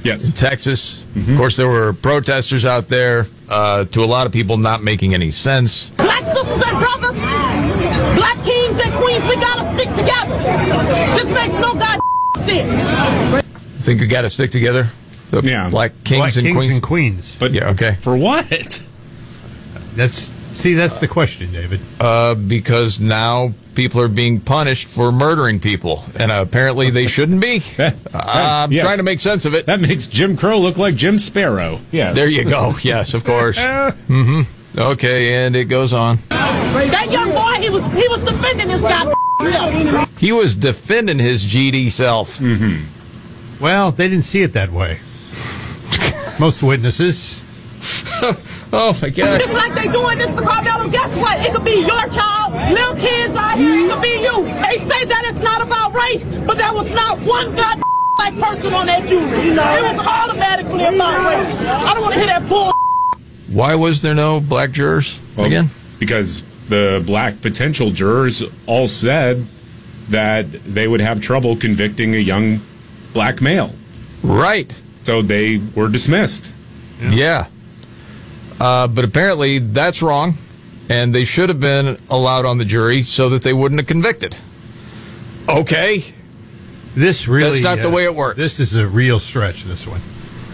Yes. In Texas. Of course, there were protesters out there. To a lot of people, not making any sense. Black sisters and brothers, black kings and queens, we gotta stick together. This makes no sense. Think we got to stick together? Yeah. Black kings and queens. But yeah, okay. For what? That's the question, David. Because now people are being punished for murdering people, and apparently they shouldn't be. I'm yes. trying to make sense of it. That makes Jim Crow look like Jim Sparrow. Yes. There you go. Yes, of course. Okay, and it goes on. That young boy, he was defending his guy. He was defending his GD self. Well, they didn't see it that way. Most witnesses. Oh, my God. Just like they doing this to Carmelo, guess what? It could be your child, little kids out here, it could be you. They say that it's not about race, but there was not one black person on that jury. It was automatically about race. I don't want to hear that bull. Why was there no black jurors again? Because the black potential jurors all said that they would have trouble convicting a young black male. Right. So they were dismissed. Yeah. But apparently that's wrong, and they should have been allowed on the jury so that they wouldn't have convicted. Okay. This really... That's not the way it works. This is a real stretch, this one.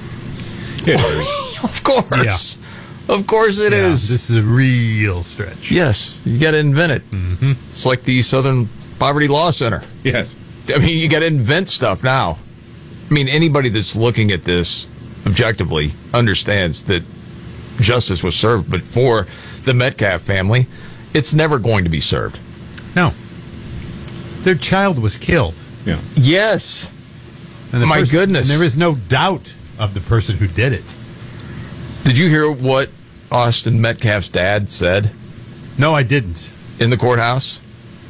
Of course. Yeah. Of course it is. This is a real stretch. Yes. You got to invent it. It's like the Southern Poverty Law Center. Yes. I mean, you got to invent stuff now. I mean, anybody that's looking at this objectively understands that justice was served, but for the Metcalf family, it's never going to be served. No. Their child was killed. Yeah. Yes. And My goodness. And there is no doubt of the person who did it. Did you hear what Austin Metcalf's dad said? No, I didn't. In the courthouse?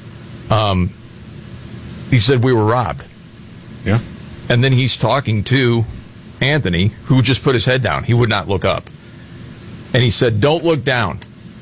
He said we were robbed. Yeah. And then he's talking to Anthony, who just put his head down. He would not look up. And he said, don't look down.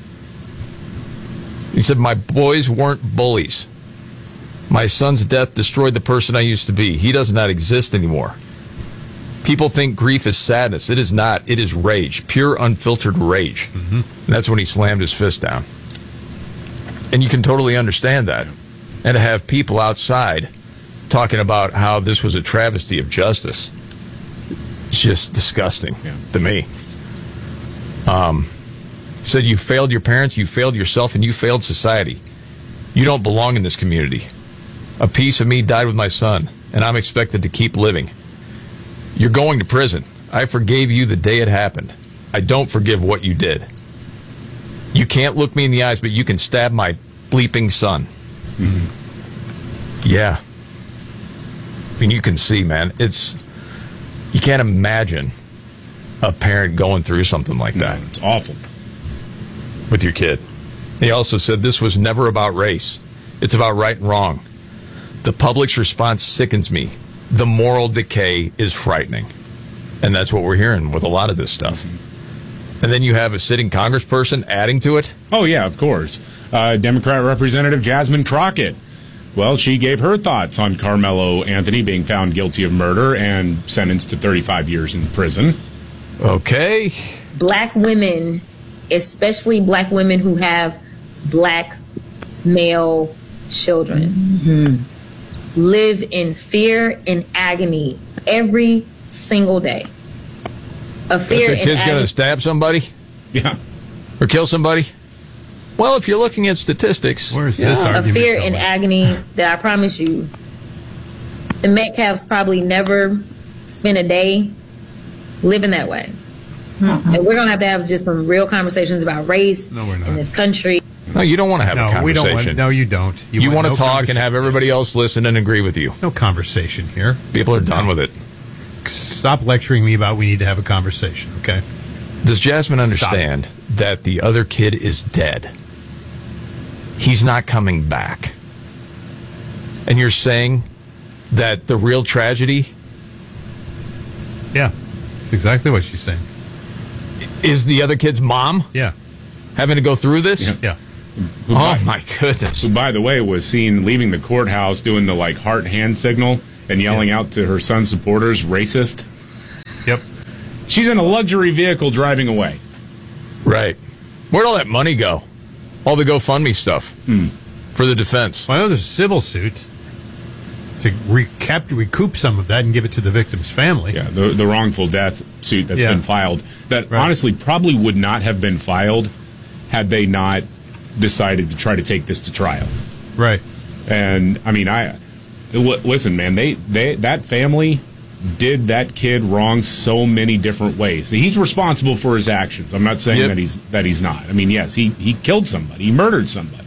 He said, my boys weren't bullies. My son's death destroyed the person I used to be. He does not exist anymore. People think grief is sadness. It is not. It is rage, pure, unfiltered rage. And that's when he slammed his fist down. And you can totally understand that. And to have people outside talking about how this was a travesty of justice, it's just disgusting to me. Said you failed your parents, you failed yourself, and you failed society. You don't belong in this community. A piece of me died with my son, and I'm expected to keep living. You're going to prison. I forgave you the day it happened. I don't forgive what you did. You can't look me in the eyes, but you can stab my bleeping son. Yeah. I mean, you can see, man, you can't imagine a parent going through something like that. It's awful. With your kid. He also said this was never about race. It's about right and wrong. The public's response sickens me. The moral decay is frightening. And that's what we're hearing with a lot of this stuff. And then you have a sitting congressperson adding to it. Oh, yeah, of course. Democrat Representative Jasmine Crockett. Well, she gave her thoughts on Carmelo Anthony being found guilty of murder and sentenced to 35 years in prison. Okay. Black women, especially black women who have black male children, live in fear and agony every single day. A fear and agony. Kid's going to agony. stab somebody? Yeah. Or kill somebody? Well, if you're looking at statistics. Where's this A argument fear going? and agony that I promise you, the Metcalfs probably never spent a day living that way. And we're going to have just some real conversations about race in this country. No, you don't want to have a conversation. We don't want, no, you don't. You want to talk and have everybody else listen and agree with you. No conversation here. People are done with it. Stop lecturing me about we need to have a conversation, okay? Does Jasmine understand that the other kid is dead? He's not coming back. And you're saying that the real tragedy... Yeah, that's exactly what she's saying. Is the other kid's mom? Yeah. Having to go through this? Yeah. Oh, my goodness. Who, by the way, was seen leaving the courthouse doing the, heart hand signal and yelling out to her son's supporters, racist. Yep. She's in a luxury vehicle driving away. Right. Where'd all that money go? All the GoFundMe stuff for the defense. Well, I know there's a civil suit to recoup some of that and give it to the victim's family. Yeah, the wrongful death suit that's been filed. That honestly probably would not have been filed had they not decided to try to take this to trial. Right. And I mean, listen, man, that family did that kid wrong so many different ways. He's responsible for his actions. I'm not saying that he's not. I mean, yes, he killed somebody, he murdered somebody.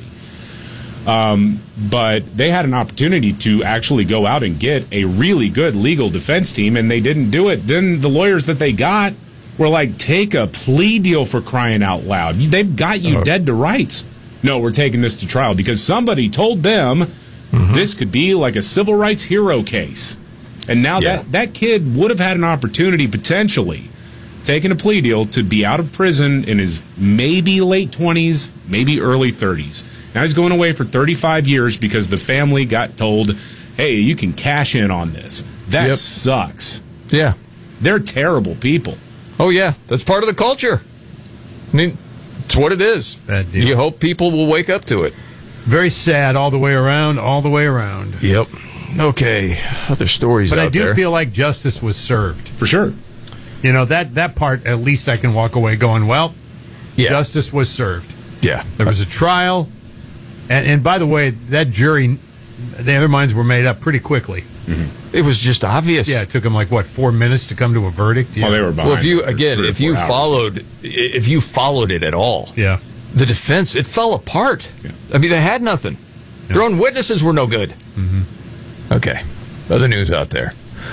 But they had an opportunity to actually go out and get a really good legal defense team, and they didn't do it. Then the lawyers that they got were like, take a plea deal, for crying out loud. They've got you dead to rights. No, we're taking this to trial because somebody told them this could be like a civil rights hero case. And now that kid would have had an opportunity, potentially, taking a plea deal to be out of prison in his maybe late 20s, maybe early 30s. Now he's going away for 35 years because the family got told, hey, you can cash in on this. That sucks. Yeah. They're terrible people. Oh, yeah. That's part of the culture. I mean, it's what it is. Bad deal. You hope people will wake up to it. Very sad all the way around, all the way around. Yep. Okay. Other stories But out I do there. feel like justice was served. For sure. You know, that part, at least I can walk away going, well, justice was served. Yeah. There was a trial. And by the way, that jury, their minds were made up pretty quickly. It was just obvious. Yeah, it took them 4 minutes to come to a verdict. Yeah. Oh, they were behind. Well, if you hours. followed it at all, the defense, it fell apart. Yeah. I mean, they had nothing. Their own witnesses were no good. Okay. Other news out there.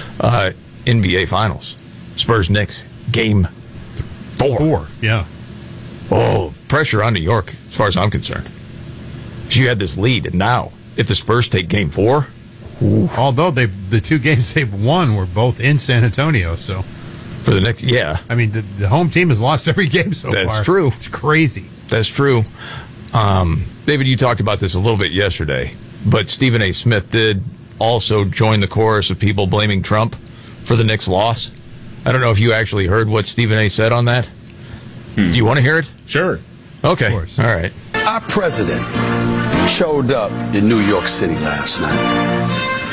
NBA Finals. Spurs Knicks. Game 4. Yeah. Oh, pressure on New York, as far as I'm concerned. You had this lead, and now, if the Spurs take Game 4... Although the two games they've won were both in San Antonio, so... For the next... Yeah. I mean, the home team has lost every game so far. That's true. It's crazy. That's true. David, you talked about this a little bit yesterday, but Stephen A. Smith did also join the chorus of people blaming Trump for the Knicks' loss. I don't know if you actually heard what Stephen A. said on that. Do you want to hear it? Sure. Okay. Of course. All right. Our president showed up in New York City last night.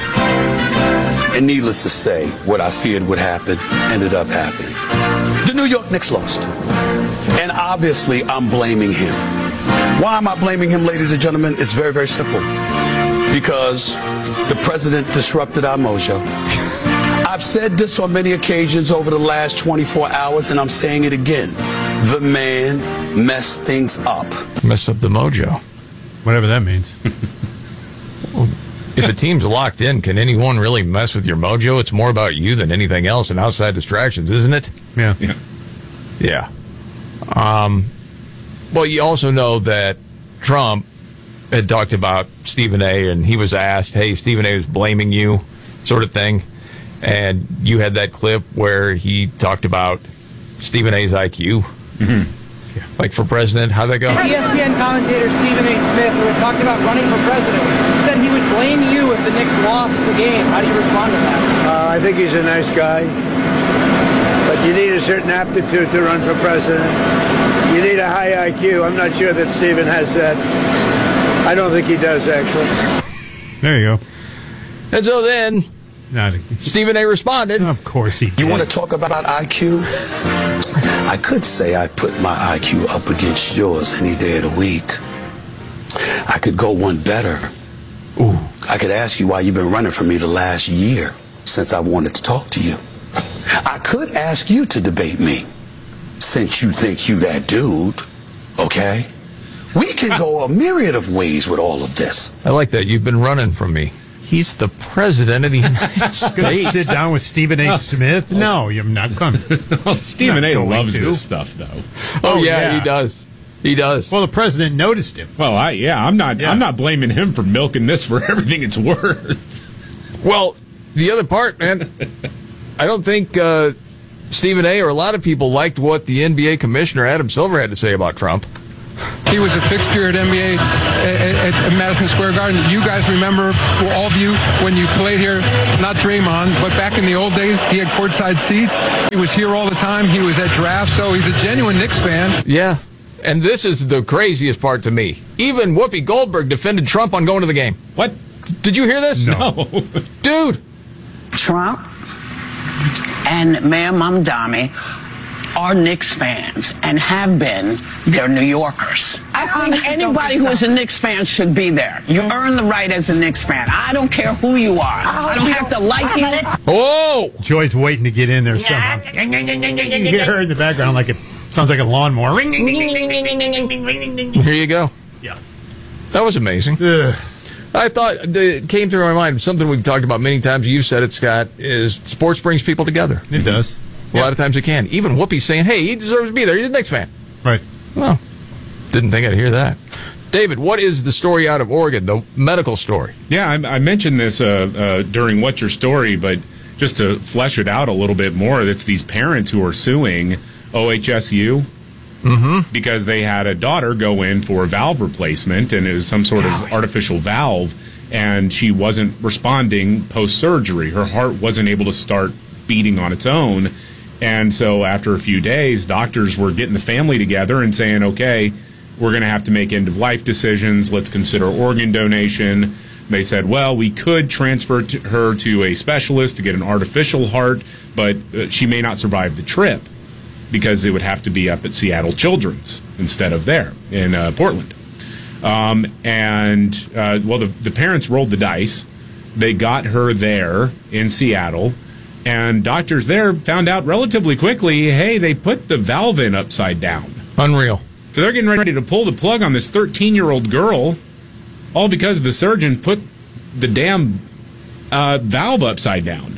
And needless to say, what I feared would happen ended up happening. The New York Knicks lost. And obviously, I'm blaming him. Why am I blaming him, ladies and gentlemen? It's very, very simple. Because the president disrupted our mojo. I've said this on many occasions over the last 24 hours, and I'm saying it again. The man messed things up. Mess up the mojo. Whatever that means. If a team's locked in, can anyone really mess with your mojo? It's more about you than anything else and outside distractions, isn't it? Yeah. Yeah. Well, you also know that Trump had talked about Stephen A., and he was asked, hey, Stephen A. was blaming you, sort of thing. And you had that clip where he talked about Stephen A.'s IQ. Like for president, how'd that go? ESPN commentator Stephen A. Smith, who had talked about running for president, said he would blame you if the Knicks lost the game. How do you respond to that? I think he's a nice guy, but you need a certain aptitude to run for president. You need a high IQ. I'm not sure that Stephen has that. I don't think he does, actually. There you go. And so then Stephen A. responded. Of course he did. You want to talk about IQ? I could say I put my IQ up against yours any day of the week. I could go one better. Ooh. I could ask you why you've been running from me the last year since I wanted to talk to you. I could ask you to debate me since you think you that dude, okay? We can go a myriad of ways with all of this. I like that. You've been running from me. He's the president of the United States. Sit down with Stephen A. Smith? No, you're not coming. Well, Stephen A. loves this stuff, though. Oh, yeah, he does. He does. Well, the president noticed him. Well, I'm not blaming him for milking this for everything it's worth. Well, the other part, man, I don't think Stephen A. or a lot of people liked what the NBA commissioner Adam Silver had to say about Trump. He was a fixture at NBA at Madison Square Garden. You guys remember, all of you, when you played here, not Draymond, but back in the old days, he had courtside seats. He was here all the time. He was at drafts, so he's a genuine Knicks fan. Yeah. And this is the craziest part to me. Even Whoopi Goldberg defended Trump on going to the game. What? Did you hear this? No. Dude. Trump and Mayor Mamdani are Knicks fans and have been. They're New Yorkers. I think anybody who is a Knicks fan should be there. You earn the right as a Knicks fan. I don't care who you are. I don't have to like you. Oh! Joy's waiting to get in there somehow. You hear her in the background like it sounds like a lawnmower. Ring, ring, ring, ring, ring, ring, ring, ring, ring, ring. Here you go. Yeah. That was amazing. Ugh. I thought it came through my mind, something we've talked about many times, you've said it, Scott, is sports brings people together. It does. A lot of times it can. Even Whoopi's saying, hey, he deserves to be there. He's a Knicks fan. Right. Well, didn't think I'd hear that. David, what is the story out of Oregon, the medical story? Yeah, I mentioned this during What's Your Story, but just to flesh it out a little bit more, it's these parents who are suing OHSU because they had a daughter go in for a valve replacement, and it was some sort of artificial valve, and she wasn't responding post-surgery. Her heart wasn't able to start beating on its own. And so after a few days, doctors were getting the family together and saying, okay, we're going to have to make end-of-life decisions. Let's consider organ donation. They said, well, we could transfer her to a specialist to get an artificial heart, but she may not survive the trip because it would have to be up at Seattle Children's instead of there in Portland. The parents rolled the dice. They got her there in Seattle. And doctors there found out relatively quickly, hey, they put the valve in upside down. Unreal. So they're getting ready to pull the plug on this 13-year-old girl, all because the surgeon put the damn valve upside down.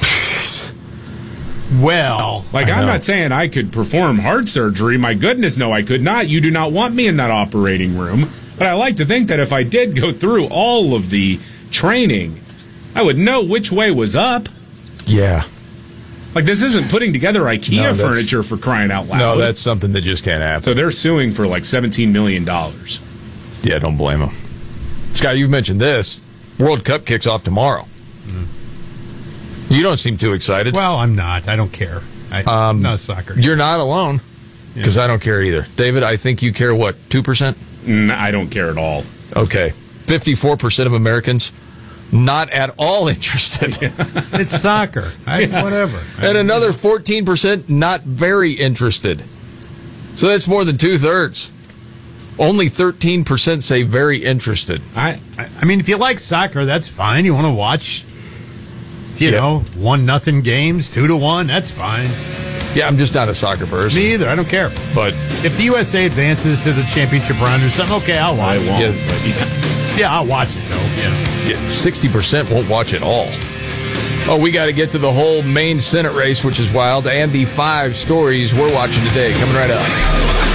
Well, I'm not saying I could perform heart surgery. My goodness, no, I could not. You do not want me in that operating room. But I like to think that if I did go through all of the training, I would know which way was up. Yeah. Like, this isn't putting together IKEA furniture for crying out loud. No, that's something that just can't happen. So they're suing for like $17 million. Yeah, don't blame them. Scott, you've mentioned this. World Cup kicks off tomorrow. You don't seem too excited. Well, I'm not. I don't care. I'm not a soccer guy. You're not alone, because I don't care either. David, I think you care, what, 2%? I don't care at all. Okay. 54% of Americans not at all interested. It's soccer. Whatever. And another 14% not very interested. So that's more than two-thirds. Only 13% say very interested. I mean, if you like soccer, that's fine. You want to watch, you know, 1-0 games, 2-1, that's fine. Yeah, I'm just not a soccer person. Me either. I don't care. But if the USA advances to the championship round or something, okay, I'll watch it. Yeah, I'll watch it, though. Yeah, 60% won't watch it all. Oh, we got to get to the whole Maine Senate race, which is wild, and the 5 stories we're watching today. Coming right up.